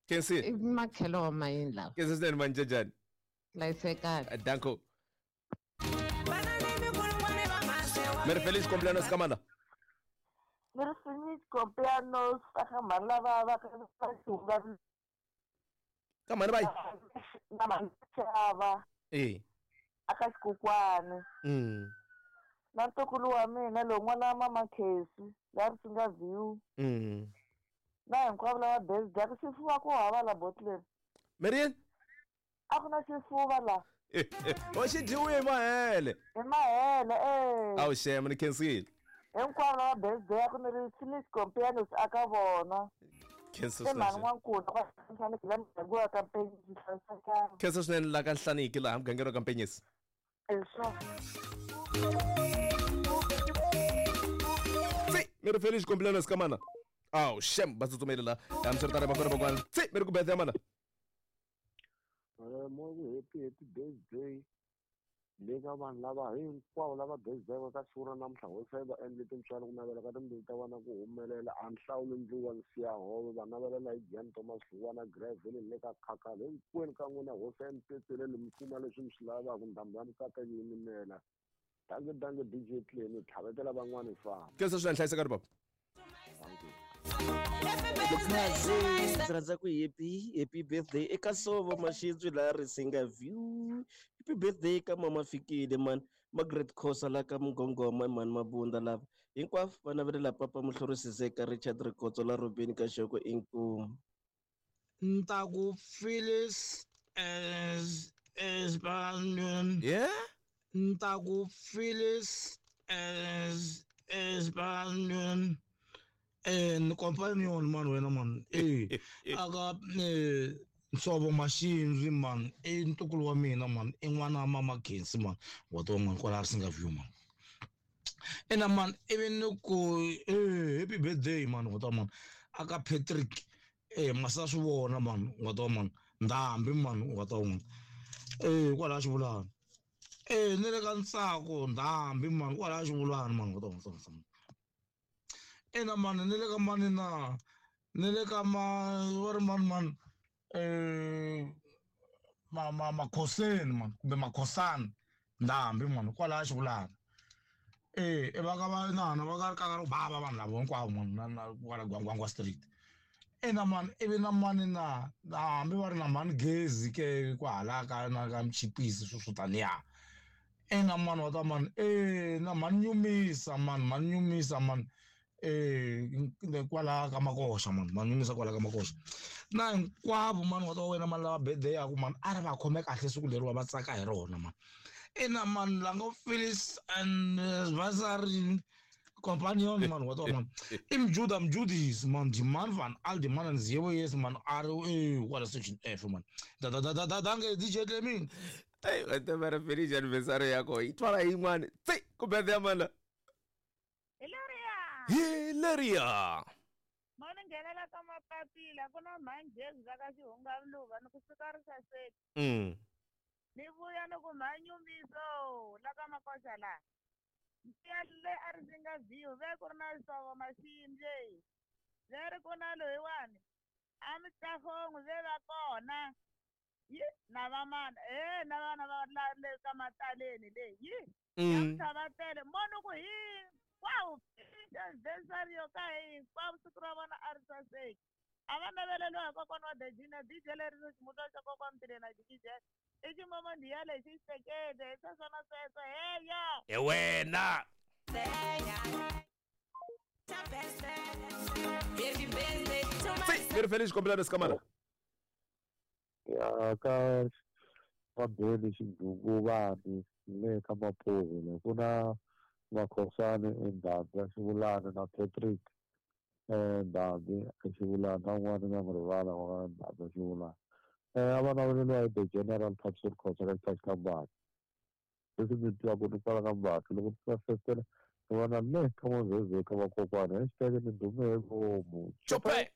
Kensi Makhelo wa mayini lawa. Kensi manje njani? Layisekala. Danko. Mer feliz cumpleaños Kamana. Mer feliz cumpleaños Akamalava Vakasuga. Kamana bai. Namachava. Akasikukwana. Nantukulu wa mina lo n'wana mama Khesi leri swi nga view. Na hinkwavo lava birthday ku xifuva ku hava la bottle. Marian? A ku na xifuva la. O xi dyiwe mahele. Hi mahele Awu shema ni khensile. Hinkwavo lava birthday ku ni ri feliz cumpleaños aka vona. Khensa swinene. N'wankulu wa nhlaniki la muganga wa campaign hlayisakana. Khensa swinene la ka nhlaniki laha mugangeni wa kampenyisi. Mere feliz cumpleaños Kamana. Awu shem batsutsumele la. Amsirtana bafana bakwana. Mere ku birthday mana. Happy birthday. Lega vanhu lava hinkwavo lava birthday va ka siku ra namuntlha Hosi va endle tintswalo ku navela ka timbilu ta vana ku humelela a Nhlawuli Ndluwa Siyahove va navelela hi Jan Thomas Lungwana Greville le ka Khakhala hinkwenu ka n'wina Hosi Mpetseleli mi kuma leswi mi swi lavaka ndhambi ya mukaka yi yimela dange DJ Clean mi tlhavetela van'wana hi famba Khensa swinene hlayiseka ri baba. Rhandza ku happy birthday eka Sova Mashintswi la Risinga View. Happy birthday ka Mama Fikile man. Margaret Khosa la ka Mngongoma man Mabunda lava. Hinkwavo va navelela Papa Muhlorisiseka Richard Rikotso la Robin Kashoko inkumu. Ntaku Phyllis as Banyan. Yeah? Ntaku Phyllis as Banyan. And companion man wena man aga Sova Mashintswi man ntukulu wa mina man n'wana mama Khesi man wato man kwala Risinga View man ena man even ku happy birthday man wato man aka Patrick masa swi vona man wato man ndhambi man wato man kwala xivulana ni le ka Ntsako ndhambi man kwala xivulana man wato man ena man ni le ka mani na ni le ka man Makhoseni man kumbe Makhosana ndhambi man kwala xivulana va ka va inana va ka ri ka bava vanhu lavo hinkwavo man na kwala Gwangwa Street ena man ivi na mani na hambi va ri na mani Gezi ke kwahala ka na ka Mchipisi swo taniya ena man wata man na mani Nyumisa man kwala ka Makosha man Nyumisa kwala ka Makosha na hinkwavo man wata wena man lava birthday yaku man a ri va khome kahle siku leriwa va tsaka hi rona man ena man la ngo Phyllis and Vasari companion man wata man Mjudis man Diman van al Diman and Zebo yes man wala section F man dange DJ Lemin wate mara feliz aniversario yako itwala yin'wana ku birthday mana Hilaria. Mona nghenela ka mapapila ku na manjezi la ka Xihungavuluva ni ku fika Risaseki. Ni vuya ni ku Manyumiso la ka Makosha la. Ntiya le a Risinga View ve ku ri na Sova Mashintswi. Leri ku na loyiwani a mi Tlhahongu ve va kona. Na vamana na vana va le ka Mataleni leyi. Ya mthavatele mona ku wow, Desario kai, Pam Sukravana Arsasek. Avanavelo, Cocono de Gina, DJ Mudosa Cocontina, DJ. Each moment the other is again, the Sasana says, hey, yeah. Ewena. Quero feliz cumpleaños, Kamana. Ya ka pambeni xindugu vanhu le ka Mapuve kuna Makhosani ndhambi ya xivulana na Patrick ndhambi ya xivulana na n'wana na rivala wa ndhambi ya xivulana a va naveleliwa hi the General Tapsir Khosa ka Church ka Mbati leswi mi tivaka ni kwala ka Mbati loko ti va festela ni vona le ka Mozeze ka vakokwana hi xiteke ni dume hi vomu Chope.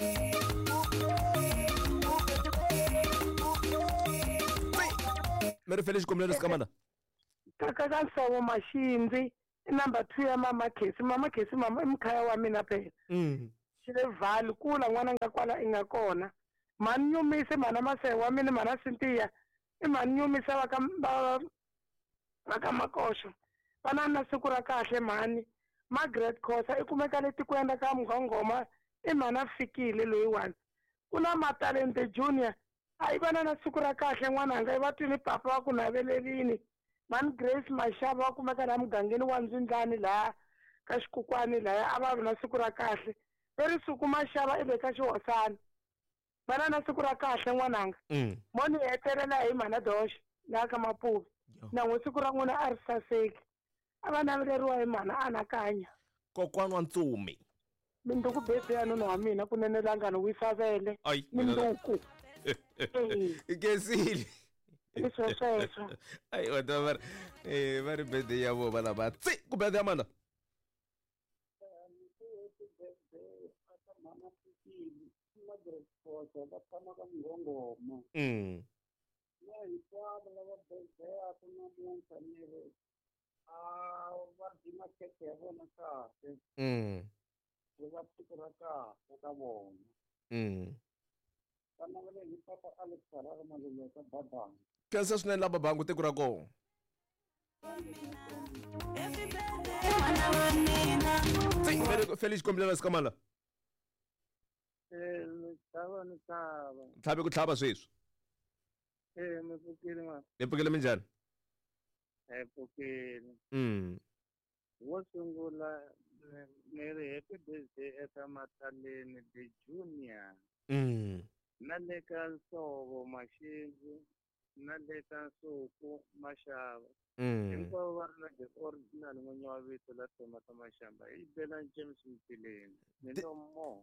Mere feliz cumpleaños Kamana. Kaka Sova Mashintswi number 2 ya mama Khesi mama mkhaya wa mina phela xile vhali kula n'wana nga kwala i nga kona mani nyumise mana masewa mina mana Cynthia I mani nyumisa va ka Makosho vana na siku ra kahle mani Margaret Khosa I kumeka leti kwenda ka Mngongoma I mana fikile loyiwani kuna Matalente Junior a I vana na siku ra kahle n'wananga I vatwini papa wa ku navelerini mani Grace Mashava wa kumeka la mugangeni wa Ndzindlani la ka Xikukwani la a va na siku ra kahle leri suku Mashava I le ka Xihosana vana na siku ra kahle n'wananga moni hetelela hi mana Dosh la ka Mapuve na n'we siku ra n'wina a ri saseki a va naveleriwa hi mana anakanya kokwana wa Ntsumi Minduku bebe ya nuna wa mina kunene langani wisavele Minduku Kesile Iswesweswe Ai wata va ri birthday ya vona lava tsi ku birthday ya mana Kensa swinene lava bangu tiko ra kona Feliz cumpleaños kamala Tlabe ku tlhava sweswi Mi pfukile minjhani wo sungula ni ri happy birthday eka Mataleni the Junior na le ka Nsovo Maxinzi na le ka Nsuku Mashava hinkwavo va ri na the original n'winyi wa vito la Tomata Mashamba I Belani James Mtileni ni Diomo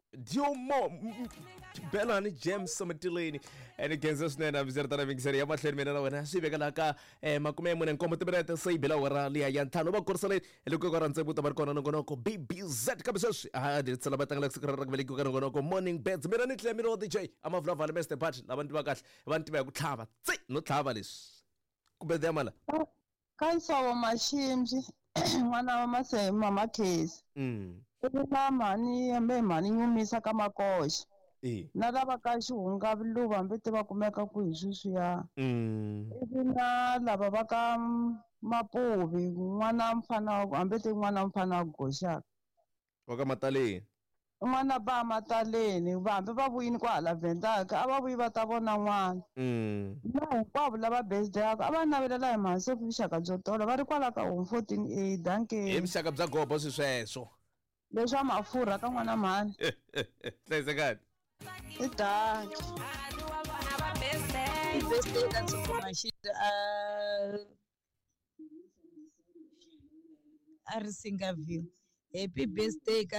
Belani James Mtileni ene kenza swinene avisera vingiseri ya mahlweni mina na wena swi vekela ka 44 timinete se bela wara liya ya ntlhanu va korisale loko ko rantse buta va ri kona nongonoko BBZ kambe sweswi di tsala va tlangela siku ra ku velekiwa ka nongonoko Morning Beds mina ni tlhe mina o DJ amavula Mr Pat lava ntiva kahle va ntiva ku tlhava tsi no tlhava leswi ku birthday mala ka Nsovo Maxinzi n'wana wa Masema Mama Case na mani yambe mani nyumisa ka Makosha na lava ka Xihungavuluva hambi ti va kumeka ku hi sweswiya ivi na lava va ka Mapuve n'wana mfana hambi ti n'wana mfana wa Goxaka wa ka Mataleni n'wana ba Mataleni hambi va vuyini kwa hala Ventaka a va vuyi va ta vona n'wana na hinkwavo lava birthday yako a va navelela hi Mahasefu vuxaka byo tola va ri kwala ka Home 14A Dankeni hi vuxaka bya gobo sweswo leswa mafurha ka n'wana mhani hlayisekani I Danki birthday ka Nsovo Maxinzi a ri Singaview happy birthday ka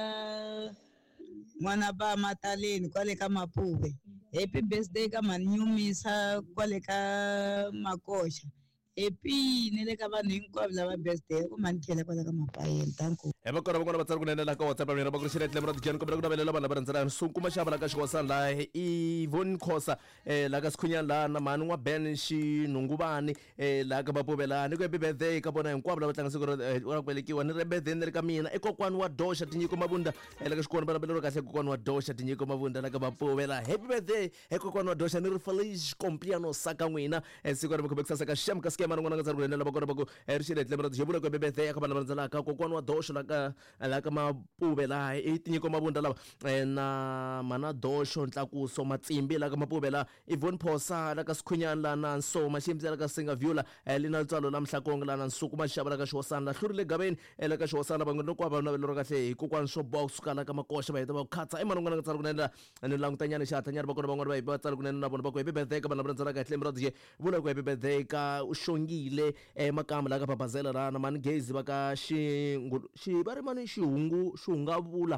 n'wana ba Mataleni kwale ka Mapuve happy birthday ka mani nyumisa kwale ka Makosha happy ni le ka vanhu hinkwavo lava birthday ku mani khela kwala ka Mapayeni tanku va kona van'wana va tsari kunene la ka WhatsApp ya mina va ku ri xirhetle mara dijani kombela ku navelela vanhu lava rhandzela Nsuku Mashava la ka Xihosana la Yvonne Khosa la ka Sikhunyani la na mani wa Ben Xinhunguvani la ka Mapuve la ni ku happy birthday ka vona hinkwavo lava tlanga siku ra ku velekiwa ni ri birthday ni ri ka mina kokwani wa Dosha tinyiko mavunda la ka Xikona balabelero kahle kokwani wa Dosha tinyiko mavunda la ka Mapuve la happy birthday kokwani wa Dosha ni ri feliz cumpleaños ka n'wina siku ra mikhume kusasa ka Shem ka skema n'wana nga tsari kunene lava kona va ku ri xirhetle mara dijebula ku happy birthday ka vanhu lava rhandzelaka kokwani wa Dosha la ka Mapuve la I tinyiko mavunda lava na mana Dosho Ntlakuso Matsimbi la ka Mapuve la Yvonne Khosa la ka Sikhunyani la na Nsovo Maxinzi la ka Singaview la lina litswalo la Mhlakonga la na Nsuku Mashava la ka Xihosana la hlurile gaveni la ka Xihosana va ngino kwa va navelero kahle hi kokwani swo box ka la ka Makosha va heta va khatsa man'wana nga tsari kunene la ni langutanyana xihatanyana va kona van'wana va hi va tsari kunene na vona va ku happy birthday ka vanhu lava rhandzela kahle mira dije vula ku happy birthday ka Ushongile makamba la ka Babazela la na mani Gezi va ka va ri mani Xihungavula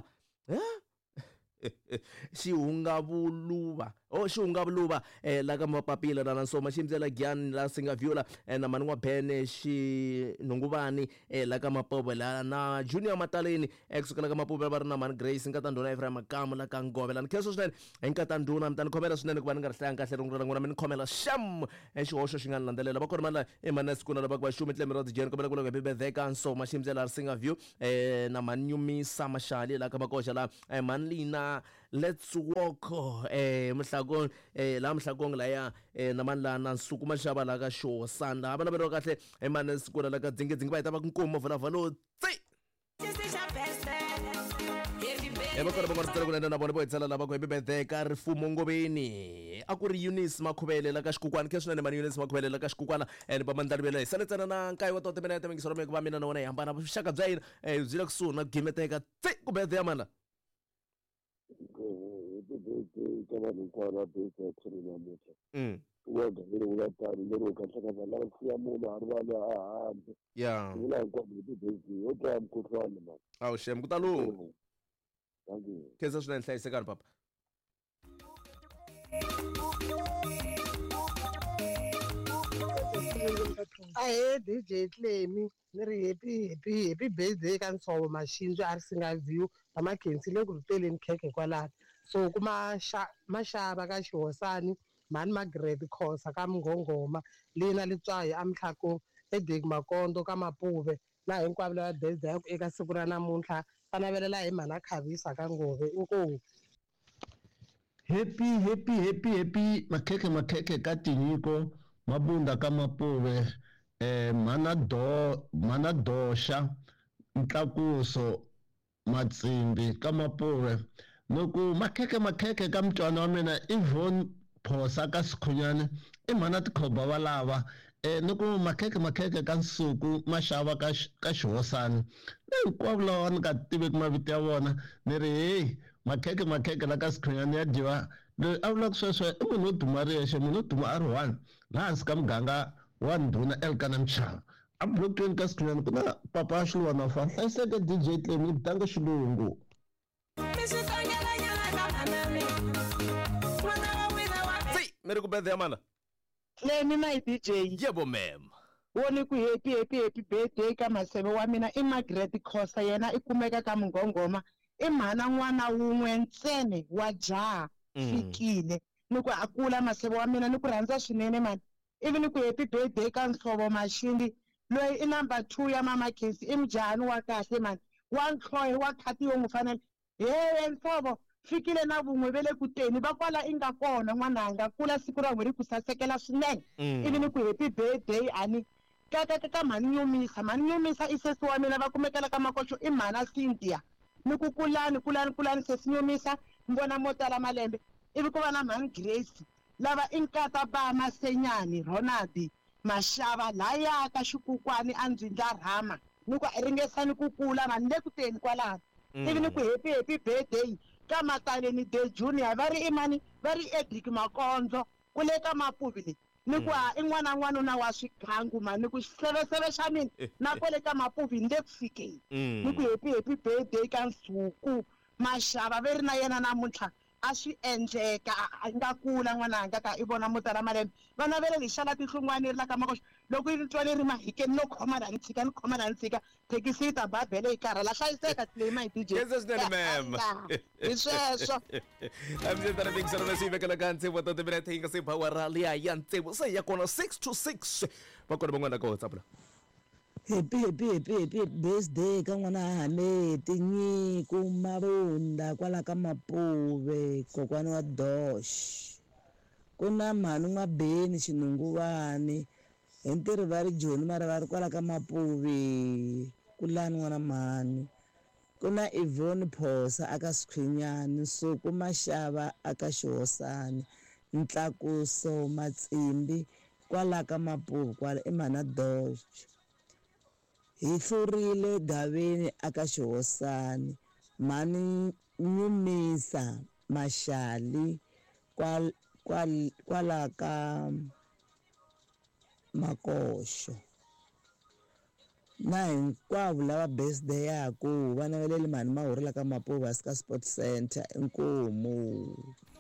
Xihungavuluva Xihungavuluva la ka Mapapila la na Nsovo Maxinzi la Giyani la Singaview la na mani wa Ben Xinhunguvani la ka Mapuve la na Junior Mataleni kusukela ka Mapuve va ri na mani Grace nkata ndhuna Ephraim Makamu la ka Ngove la ni khenso swinene hi nkata ndhuna mi ta ni khomela swinene ku va ni nga ri hlaya kahle rungula ra n'wina mi ni khomela Shem xihoxo xi nga ni landzelela va kona mala mani na siku na lava ku va xumi tlemi ra dijeni kombela ku loko happy birthday ka Nsovo Maxinzi la ri Singaview na mani Nyumisa Mashali la ka Makosha la mani Lina na let's walk mhlakong la mhlakong la ya namandla na nsuku mashaba la ka show sanda abana bero kahle emane sikula la ka dzinge ba ita ba kunkomo vula valo tsi bakora bangwana tsela kunenda na bona bo etsela la ba go ebebethe ka re fumo ngobeni akuri Eunice Makhubele la ka xikukwana ke swinene mani Eunice Makhubele la ka xikukwana ba mandalibele saletsana na nkayi wa tota mina temengisoro me ku va mina na wona hi hambana vuxaka bya yina byi le kusuhi na gimeteka tsi ku bethe ya mana yeah awu shem kutalo kesa swinene hlayisekani papa ahe DJ Clemi ni ri happy birthday ka Nsovo Mashinzwi a ri Singaview Vamakhensi le ku ruteleni khekhe kwalano so kuma mashava ka Xihosani mani Margaret Khosa ka Mngongoma Lina Letswayi a Mhlakong Edek Makondo ka Mapuve na hinkwavo lava birthday eka siku ra namuntlha fanavelela hi mhana Khavisa ka Ngove inkomu happy makhekhe ka tinyiko mabunda ka Mapuve mana dosha Ntlakuso Matsimbi ka Mapuve noku makhekhe ka mtswana wa mina Yvonne Phosa ka Sikhunyane I mhana tikhoba valava noku makhekhe ka Nsuku Mashava ka Xihosani hinkwavo lava ni nga tiveki mavito ya vona ni ri hey makhekhe la ka Sikhunyane ya dyiwa loyi a vulaka sweswo I munhu wo duma riyexe munhu wo duma a ri one laha hansi ka muganga wa ndhuna Elkana Mchava a blokweni ka Sikhunyane ku na papa a xilwana wa fa hlayiseke DJ Clemi danga xilungu mi ri ku bethe ya mana Clemi na DJ yebo ma'am woni ku happy birthday ka maseve wa mina I Margaret Khosa yena I kumeka ka Mngongoma I mhana n'wana wun'we ntsene wa jaha fikile ni ku akula maseve wa mina ni ku rhandza swinene mani ivi ni ku happy birthday ka Nsovo Mashinzwi loyi I number 2 ya Mamakhensi I mjahani wa kahle mani wa ntlhohe wa khati yo n'wi fanele hey Nsovo fikile na vun'we ve le kuteni va kwala I nga kona n'wananga kula siku ra n'we ri ku sasekela swinene ivi ni ku happy birthday ani ka mhani Nyumisa I sesi wa mina va kumekela ka Makoxo I mhana Cynthia ni ku kulani sesi Nyumisa ngona mo tala malembe ivi ku va na mhani Grace lava I nkata ba Masenyani Ronald Mashava laya ka Xikukwani a Ndzindla Rama ni ku ringesani ku kula vanhu le kuteni kwalano ivi ni ku happy birthday ka Mataleni De Junior va ri imani va ri Edric Makondzo kule ka Mapuve ni ku I n'wana wa swigangu mani ni ku xiseveseve xa mina na kwale ka Mapuve ni le ku fikeni ni ku happy birthday ka Nsuku Mashava ve ri na yena namuntlha a swi endleka a nga kula n'wananga ka I vona mo tala malembe vana vele ni xala tinhlungwana ri la ka Makoxo loko I twa ni ri mahikeni no khoma la ni tshika thekisi ta babele I karhala hlayiseka Clemi hi DJ kesa swinene ma'am hi sweswo amjeta big service vekela ka ntsevu tota mina thinga se power rally ya ntsevu se ya kona 6 to 6 va kona van'wana ka WhatsApp la happy birthday ka n'wana hame tinyiko mabunda kwala ka Mapuve kokwani wa Dosh ku na mhani N'wabeni Xinunguvani hi ntirho va ri Joni mara va ri kwala ka Mapuve kulani n'wana mhani ku na Yvonne Phosa aka Sikhunyane Nsuku Mashava aka Xihosani Ntlakuso Matsimbi kwala ka Mapuve kwala I mhana Dosh hi hlurile Gaveni aka Xihosani mhani Nyumisa Mashali kwala ka Makoxo na hinkwavo lava birthday yaku vana va le mhani Mahorela ka Mapuve ka Sport Center inkomu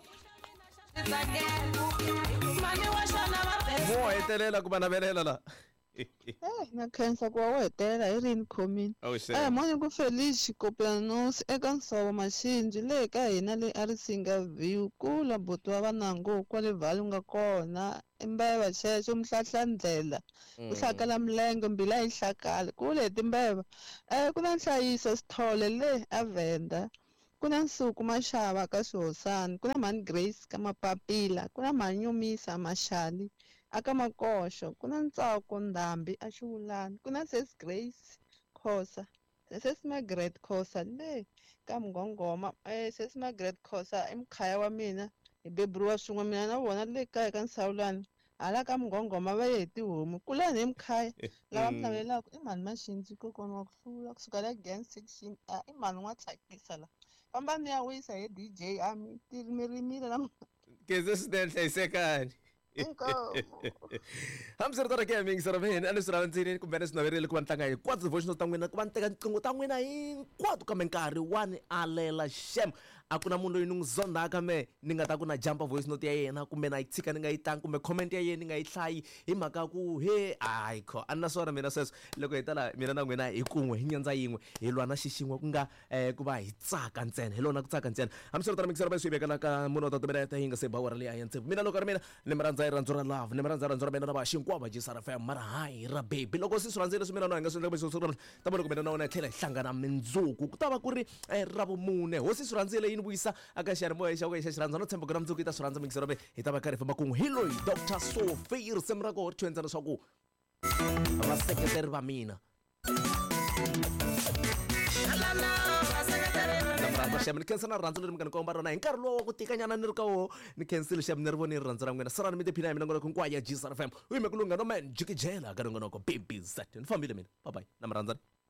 mo hetelela ku vana velela la na khensa ku wa wo hetelela hi rini khomini moni ku Felix Kopianos eka Nsovo Mashinzwi le ka hina le a ri Singaview kula buti wa vanango kwale vhale u nga kona imbeva xexo umhlahla ndlela u hlakala milenge mbila yi hlakala kule timbeva ku na Nhlayiso Sithole le a Venda ku na Nsuku Mashava ka Swihosani, ku na mhani Grace ka Mapapila, ku na mhani Nyumisa Mashali aka Makoxo, ku na Ntsako Ndhambi a Xivulani, ku na Sis Grace Khosa, Sis Margaret Khosa le ka Mnghoghoma. Sis Margaret Khosa i mukhaya wa mina, hi beburiwa swin'we mina na vona le kaya ka Nsawulani, hala ka Mnghoghoma va ye hi tihomu. Kulani hi mukhaya lava mi navelaka i mhani Maxindzi kokwana wa ku hlula kusuka la Gang Section. I mhani n'wa tsakisa la, famba mi ya wisa hi DJ mi rimile la Keze swinene, hlayisekani. Hambiswiritano ke mingisero mina a ni swi rhandzile kumbe ni swi naverile ku va ni tlanga hinkwato voice ta n'wina, ku va ni teka tinqingho ta n'wina hinkwato kambe nkarhi wa ni alela shem. A ku na munhu loyi ni n'wi zondaka me ni nga ta ku na jumpa voice note ya yena kumbe na yi tshika ni nga yi tlangi kumbe comment ya yena ni nga yi hlayi hi mhaka ku he ayikho a ni na swona mina sweswo. Loko hi ta la mina na n'wina hi kun'we hi nyandza yin'we hi lwa na xixin'we ku nga ku va hi tsaka ntsena, hi lona ku tsaka ntsena. Hambiswiritano mingisero va swi vekela ka munhu wa mina ta yi nga se bawara leyi a ya ntsevu. Mina loko ri mina ni mi rhandza hi rhandzu ra love, ni mi rhandza rhandzu ra mina na va xinkwa va Jisara FM mara hayi ra baby. Loko swi rhandzile swi mina na hi nga swi endla leswi ta loko mina na wena hi tlhela hi hlangana mindzuku ku ta va ku ri ra vumune. Hosi swi rhandzile yi ni vuyisa aka xiyanimoya xa wena xa xirhandza no tshemba ku na mundzuku yi ta swi rhandza mingisero hi ta va karhi hi famba kun'we hi loyi Dr. Sophie risimu ra koho ri tshwenza leswaku vaseketeri va mina xamu ni khensa na rirhandzu leri mi nga ni komba rona hi nkarhi lowu wa ku tikanyana ni ri ka woho. Ni khensile xamu ni ri voni rirhandzu ra n'wina sarani mi tiphina hi mina ngoloko hinkwayo ya Jisara FM u yime ku lunga no man jikijela ka nongonoko baby z ni fambile mina bye bye na mi rhandzani.